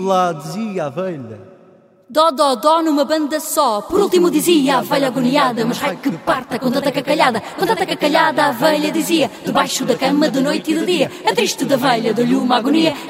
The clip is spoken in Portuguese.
lá dizia a velha. Dó, dó, dó numa banda só. Por último dizia a velha agoniada: mas raio que parta com tanta cacalhada. Com tanta cacalhada a velha dizia: debaixo da cama de noite e de dia. É triste da velha, deu-lhe uma agonia.